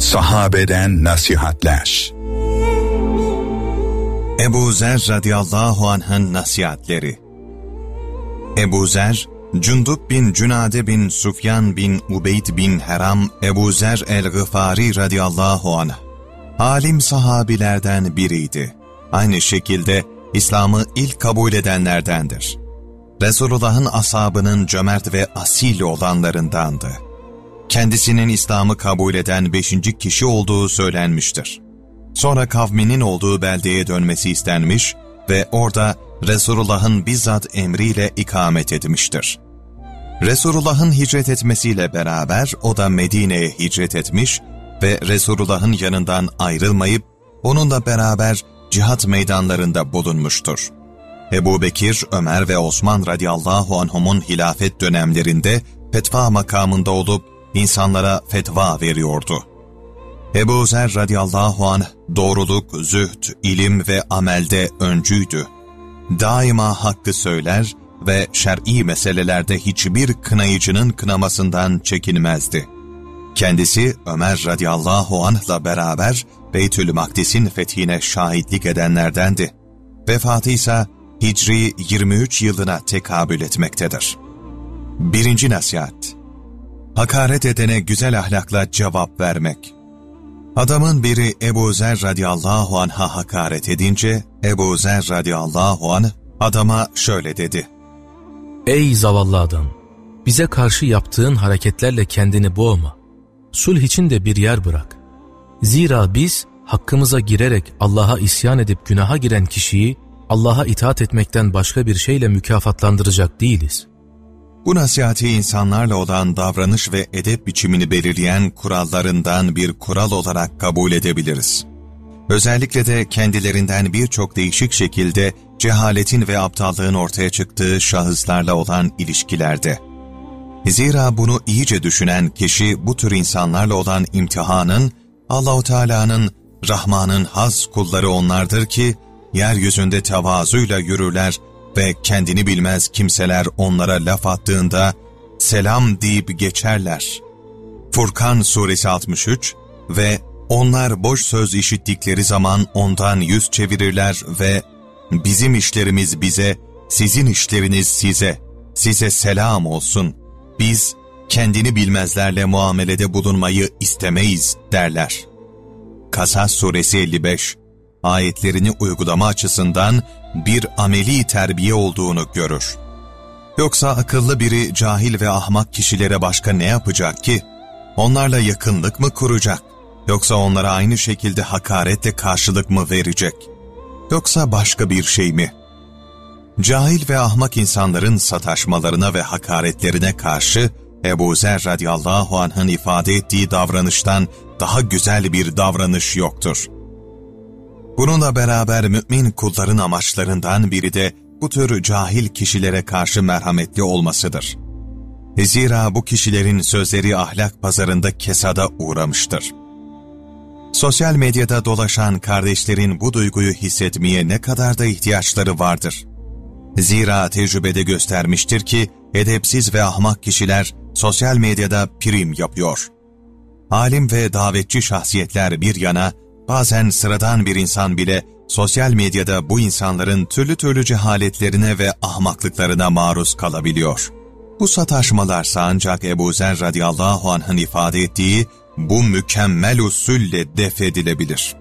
Sahabeden nasihatler. Ebu Zer radıyallahu anh'ın nasihatleri. Ebu Zer, Cundub bin Cünade bin Sufyan bin Ubeyd bin Heram Ebu Zer el-Gıfari radıyallahu anh, alim sahabilerden biriydi. Aynı şekilde İslam'ı ilk kabul edenlerdendir. Resulullah'ın ashabının cömert ve asil olanlarındandı. Kendisinin İslam'ı kabul eden 5. kişi olduğu söylenmiştir. Sonra kavminin olduğu beldeye dönmesi istenmiş ve orada Resulullah'ın bizzat emriyle ikamet etmiştir. Resulullah'ın hicret etmesiyle beraber o da Medine'ye hicret etmiş ve Resulullah'ın yanından ayrılmayıp onunla beraber cihat meydanlarında bulunmuştur. Ebu Bekir, Ömer ve Osman radıyallahu anhumun hilafet dönemlerinde fetva makamında olup insanlara fetva veriyordu. Ebu Zer radıyallahu anh doğruluk, zühd, ilim ve amelde öncüydü. Daima hakkı söyler ve şer'i meselelerde hiçbir kınayıcının kınamasından çekinmezdi. Kendisi Ömer radıyallahu anh'la beraber Beytül Makdis'in fethine şahitlik edenlerdendi. Vefatı ise Hicri 23 yılına tekabül etmektedir. 1. nasihat: hakaret edene güzel ahlakla cevap vermek. Adamın biri Ebu Zer radıyallahu anh'a hakaret edince Ebu Zer radıyallahu anh adama şöyle dedi: Ey zavallı adam! Bize karşı yaptığın hareketlerle kendini boğma. Sulh için de bir yer bırak. Zira biz hakkımıza girerek Allah'a isyan edip günaha giren kişiyi Allah'a itaat etmekten başka bir şeyle mükafatlandıracak değiliz. Bu nasihati insanlarla olan davranış ve edep biçimini belirleyen kurallarından bir kural olarak kabul edebiliriz. Özellikle de kendilerinden birçok değişik şekilde cehaletin ve aptallığın ortaya çıktığı şahıslarla olan ilişkilerde. Zira bunu iyice düşünen kişi bu tür insanlarla olan imtihanın, Allah-u Teala'nın, Rahman'ın has kulları onlardır ki, yeryüzünde tevazuyla yürürler ve kendini bilmez kimseler onlara laf attığında selam deyip geçerler. Furkan suresi 63 ve onlar boş söz işittikleri zaman ondan yüz çevirirler ve bizim işlerimiz bize, sizin işleriniz size, size selam olsun. Biz kendini bilmezlerle muamelede bulunmayı istemeyiz derler. Kasas suresi 55 ayetlerini uygulama açısından bir ameli terbiye olduğunu görür. Yoksa akıllı biri cahil ve ahmak kişilere başka ne yapacak ki? Onlarla yakınlık mı kuracak? Yoksa onlara aynı şekilde hakaretle karşılık mı verecek? Yoksa başka bir şey mi? Cahil ve ahmak insanların sataşmalarına ve hakaretlerine karşı Ebu Zer radıyallahu anh'ın ifade ettiği davranıştan daha güzel bir davranış yoktur. Bununla beraber mümin kulların amaçlarından biri de bu tür cahil kişilere karşı merhametli olmasıdır. Zira bu kişilerin sözleri ahlak pazarında kesada uğramıştır. Sosyal medyada dolaşan kardeşlerin bu duyguyu hissetmeye ne kadar da ihtiyaçları vardır. Zira tecrübede göstermiştir ki edepsiz ve ahmak kişiler sosyal medyada prim yapıyor. Alim ve davetçi şahsiyetler bir yana, bazen sıradan bir insan bile sosyal medyada bu insanların türlü türlü cehaletlerine ve ahmaklıklarına maruz kalabiliyor. Bu sataşmalarsa ancak Ebu Zer radıyallahu anh'ın ifade ettiği bu mükemmel usulle def edilebilir.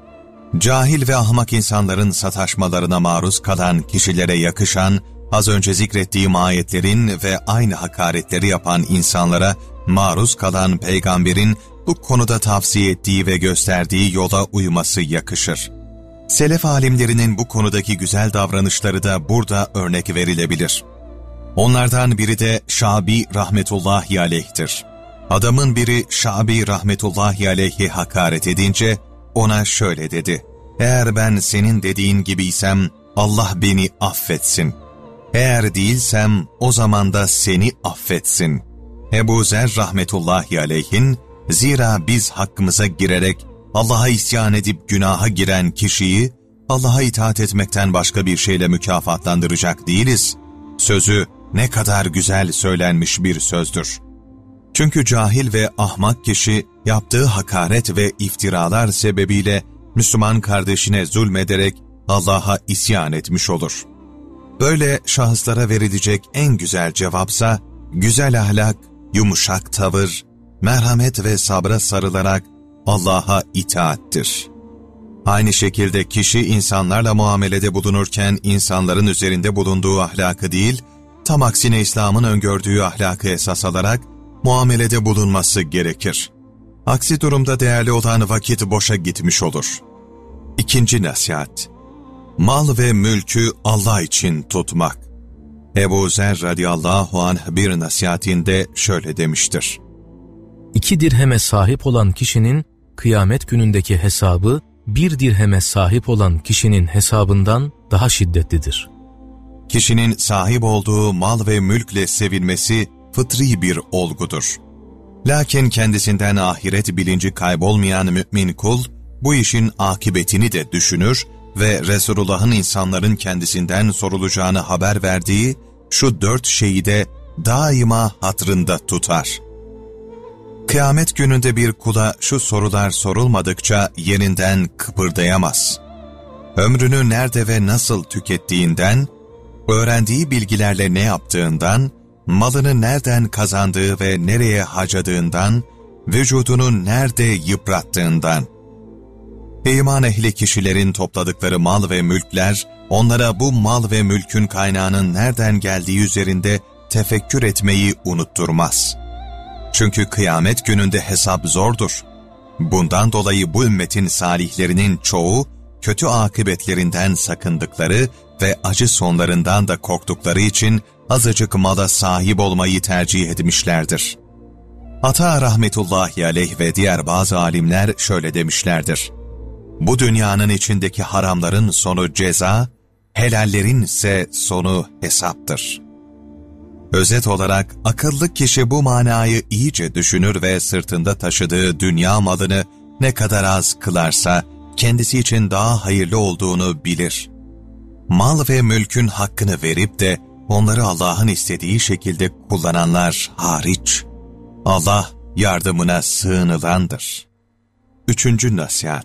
Cahil ve ahmak insanların sataşmalarına maruz kalan kişilere yakışan, az önce zikrettiğim ayetlerin ve aynı hakaretleri yapan insanlara maruz kalan peygamberin bu konuda tavsiye ettiği ve gösterdiği yola uyması yakışır. Selef alimlerinin bu konudaki güzel davranışları da burada örnek verilebilir. Onlardan biri de Şabi rahmetullahi aleyh'tir. Adamın biri Şabi rahmetullahi aleyh'e hakaret edince ona şöyle dedi: eğer ben senin dediğin gibiysem Allah beni affetsin. Eğer değilsem o zaman da seni affetsin. Ebu Zer rahmetullahi aleyhin, zira biz hakkımıza girerek Allah'a isyan edip günaha giren kişiyi Allah'a itaat etmekten başka bir şeyle mükafatlandıracak değiliz. Sözü ne kadar güzel söylenmiş bir sözdür. Çünkü cahil ve ahmak kişi yaptığı hakaret ve iftiralar sebebiyle Müslüman kardeşine zulmederek Allah'a isyan etmiş olur. Böyle şahıslara verilecek en güzel cevapsa, güzel ahlak, yumuşak tavır, merhamet ve sabra sarılarak Allah'a itaattir. Aynı şekilde kişi insanlarla muamelede bulunurken insanların üzerinde bulunduğu ahlakı değil, tam aksine İslam'ın öngördüğü ahlakı esas alarak muamelede bulunması gerekir. Aksi durumda değerli olan vakit boşa gitmiş olur. İkinci nasihat: mal ve mülkü Allah için tutmak. Ebu Zer radıyallahu anh bir nasihatinde şöyle demiştir: 2 dirheme sahip olan kişinin kıyamet günündeki hesabı 1 dirheme sahip olan kişinin hesabından daha şiddetlidir. Kişinin sahip olduğu mal ve mülkle sevilmesi fıtri bir olgudur. Lakin kendisinden ahiret bilinci kaybolmayan mümin kul, bu işin akıbetini de düşünür ve Resulullah'ın insanların kendisinden sorulacağını haber verdiği şu 4 şeyi de daima hatırında tutar. Kıyamet gününde bir kula şu sorular sorulmadıkça yerinden kıpırdayamaz. Ömrünü nerede ve nasıl tükettiğinden, öğrendiği bilgilerle ne yaptığından, malını nereden kazandığı ve nereye harcadığından, vücudunu nerede yıprattığından. İman ehli kişilerin topladıkları mal ve mülkler, onlara bu mal ve mülkün kaynağının nereden geldiği üzerinde tefekkür etmeyi unutturmaz. Çünkü kıyamet gününde hesap zordur. Bundan dolayı bu ümmetin salihlerinin çoğu, kötü akıbetlerinden sakındıkları ve acı sonlarından da korktukları için azıcık mala sahip olmayı tercih etmişlerdir. Ata rahmetullahi aleyh ve diğer bazı alimler şöyle demişlerdir: bu dünyanın içindeki haramların sonu ceza, helallerin ise sonu hesaptır. Özet olarak akıllı kişi bu manayı iyice düşünür ve sırtında taşıdığı dünya malını ne kadar az kılarsa kendisi için daha hayırlı olduğunu bilir. Mal ve mülkün hakkını verip de onları Allah'ın istediği şekilde kullananlar hariç, Allah yardımına sığınılandır. 3. nasihat: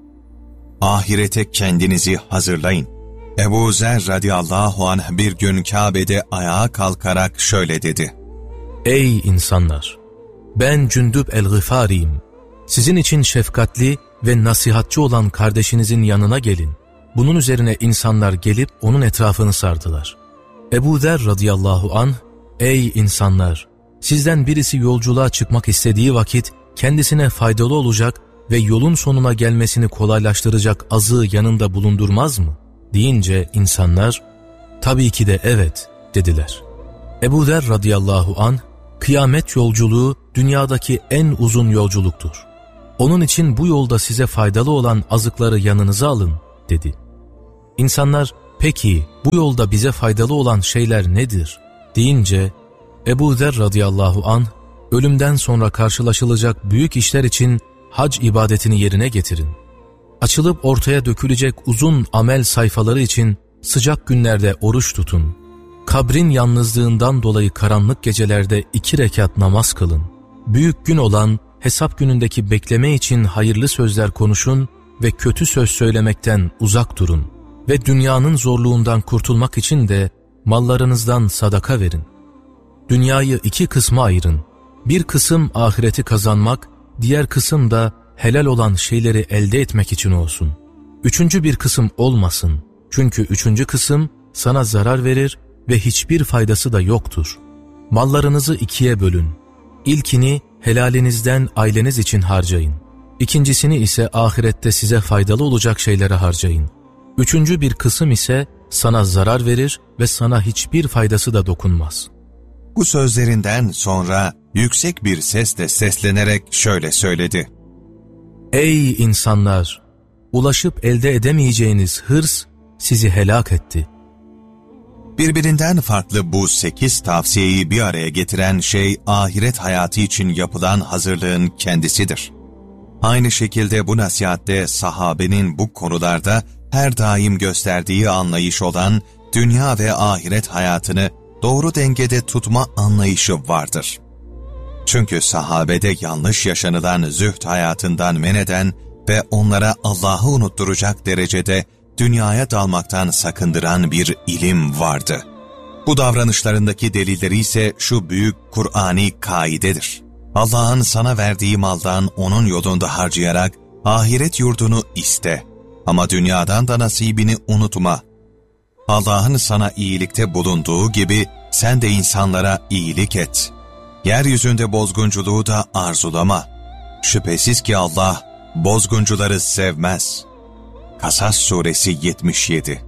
ahirete kendinizi hazırlayın. Ebu Zer radıyallahu anh bir gün Kabe'de ayağa kalkarak şöyle dedi: Ey insanlar! Ben Cündüb el-Gıfari'yim. Sizin için şefkatli ve nasihatçı olan kardeşinizin yanına gelin. Bunun üzerine insanlar gelip onun etrafını sardılar. Ebu Zer radıyallahu anh, ey insanlar! Sizden birisi yolculuğa çıkmak istediği vakit kendisine faydalı olacak ve yolun sonuna gelmesini kolaylaştıracak azığı yanında bulundurmaz mı? Deyince insanlar, tabii ki de evet dediler. Ebu Zer radıyallahu anh, kıyamet yolculuğu dünyadaki en uzun yolculuktur. Onun için bu yolda size faydalı olan azıkları yanınıza alın dedi. İnsanlar, peki bu yolda bize faydalı olan şeyler nedir? Deyince Ebu Zer radıyallahu anh, ölümden sonra karşılaşılacak büyük işler için hac ibadetini yerine getirin. Açılıp ortaya dökülecek uzun amel sayfaları için sıcak günlerde oruç tutun. Kabrin yalnızlığından dolayı karanlık gecelerde 2 rekat namaz kılın. Büyük gün olan hesap günündeki bekleme için hayırlı sözler konuşun ve kötü söz söylemekten uzak durun. Ve dünyanın zorluğundan kurtulmak için de mallarınızdan sadaka verin. Dünyayı 2 kısma ayırın. Bir kısım ahireti kazanmak, diğer kısım da helal olan şeyleri elde etmek için olsun. 3. bir kısım olmasın. Çünkü 3. kısım sana zarar verir ve hiçbir faydası da yoktur. Mallarınızı 2'ye bölün. İlkini helalinizden aileniz için harcayın. İkincisini ise ahirette size faydalı olacak şeylere harcayın. 3. bir kısım ise sana zarar verir ve sana hiçbir faydası da dokunmaz. Bu sözlerinden sonra yüksek bir sesle seslenerek şöyle söyledi: Ey insanlar! Ulaşıp elde edemeyeceğiniz hırs sizi helak etti. Birbirinden farklı bu 8 tavsiyeyi bir araya getiren şey ahiret hayatı için yapılan hazırlığın kendisidir. Aynı şekilde bu nasihatte sahabenin bu konularda her daim gösterdiği anlayış olan dünya ve ahiret hayatını doğru dengede tutma anlayışı vardır. Çünkü sahabede yanlış yaşanılan zühd hayatından men eden ve onlara Allah'ı unutturacak derecede dünyaya dalmaktan sakındıran bir ilim vardı. Bu davranışlarındaki delilleri ise şu büyük Kur'ani kaidedir. Allah'ın sana verdiği maldan onun yolunda harcayarak ahiret yurdunu iste. Ama dünyadan da nasibini unutma. Allah'ın sana iyilikte bulunduğu gibi sen de insanlara iyilik et. Yeryüzünde bozgunculuğu da arzulama. Şüphesiz ki Allah bozguncuları sevmez. Kasas Suresi 77.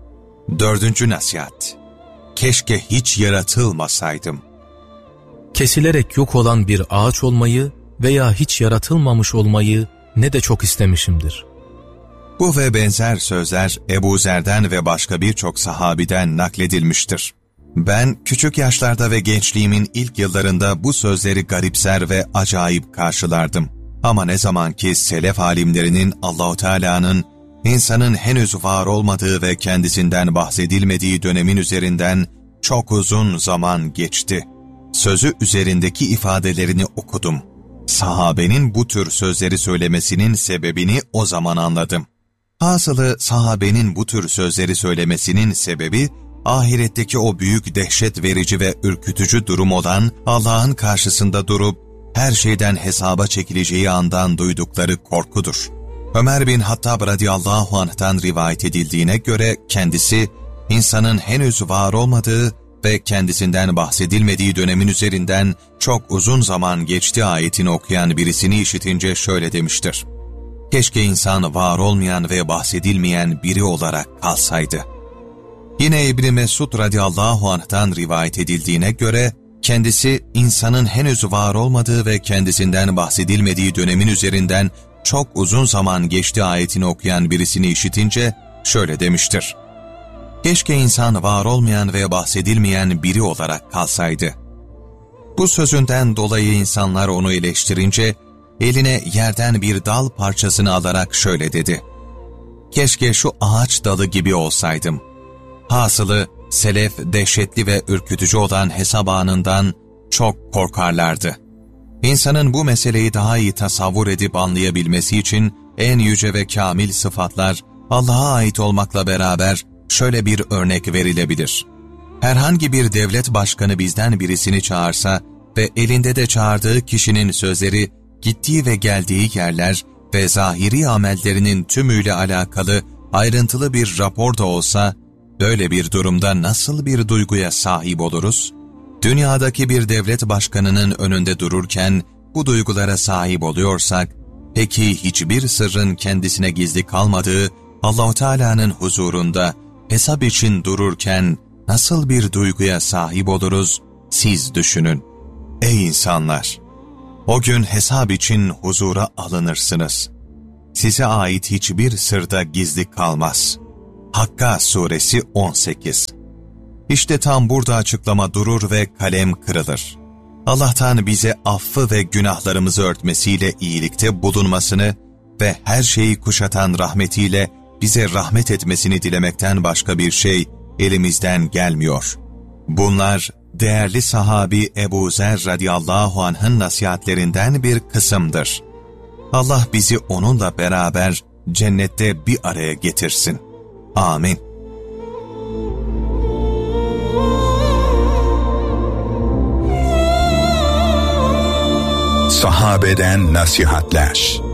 4. Nasihat. Keşke hiç yaratılmasaydım. Kesilerek yok olan bir ağaç olmayı veya hiç yaratılmamış olmayı ne de çok istemişimdir. Bu ve benzer sözler Ebu Zer'den ve başka birçok sahabiden nakledilmiştir. Ben küçük yaşlarda ve gençliğimin ilk yıllarında bu sözleri garipser ve acayip karşılardım. Ama ne zaman ki selef alimlerinin Allah-u Teala'nın insanın henüz var olmadığı ve kendisinden bahsedilmediği dönemin üzerinden çok uzun zaman geçti. Sözü üzerindeki ifadelerini okudum. Sahabenin bu tür sözleri söylemesinin sebebini o zaman anladım. Hasılı sahabenin bu tür sözleri söylemesinin sebebi, ahiretteki o büyük dehşet verici ve ürkütücü durum olan Allah'ın karşısında durup her şeyden hesaba çekileceği andan duydukları korkudur. Ömer bin Hattab radıyallahu anh'tan rivayet edildiğine göre kendisi, insanın henüz var olmadığı ve kendisinden bahsedilmediği dönemin üzerinden çok uzun zaman geçti ayetini okuyan birisini işitince şöyle demiştir. Keşke insan var olmayan ve bahsedilmeyen biri olarak kalsaydı. Yine İbn Mesud radıyallahu anh'tan rivayet edildiğine göre, kendisi insanın henüz var olmadığı ve kendisinden bahsedilmediği dönemin üzerinden çok uzun zaman geçti ayetini okuyan birisini işitince şöyle demiştir. Keşke insan var olmayan ve bahsedilmeyen biri olarak kalsaydı. Bu sözünden dolayı insanlar onu eleştirince, eline yerden bir dal parçasını alarak şöyle dedi. Keşke şu ağaç dalı gibi olsaydım. Hasılı, selef dehşetli ve ürkütücü olan hesap anından çok korkarlardı. İnsanın bu meseleyi daha iyi tasavvur edip anlayabilmesi için en yüce ve kamil sıfatlar Allah'a ait olmakla beraber şöyle bir örnek verilebilir. Herhangi bir devlet başkanı bizden birisini çağırsa ve elinde de çağırdığı kişinin sözleri, gittiği ve geldiği yerler ve zahiri amellerinin tümüyle alakalı ayrıntılı bir rapor da olsa, böyle bir durumda nasıl bir duyguya sahip oluruz? Dünyadaki bir devlet başkanının önünde dururken bu duygulara sahip oluyorsak, peki hiçbir sırrın kendisine gizli kalmadığı Allah-u Teala'nın huzurunda hesap için dururken nasıl bir duyguya sahip oluruz? Siz düşünün. Ey insanlar! O gün hesap için huzura alınırsınız. Size ait hiçbir sırda gizli kalmaz. Hakka Suresi 18. İşte tam burada açıklama durur ve kalem kırılır. Allah'tan bize affı ve günahlarımızı örtmesiyle iyilikte bulunmasını ve her şeyi kuşatan rahmetiyle bize rahmet etmesini dilemekten başka bir şey elimizden gelmiyor. Bunlar değerli sahabi Ebu Zer radıyallahu anh'ın nasihatlerinden bir kısımdır. Allah bizi onunla beraber cennette bir araya getirsin. Amin. Sahabeden nasihatler.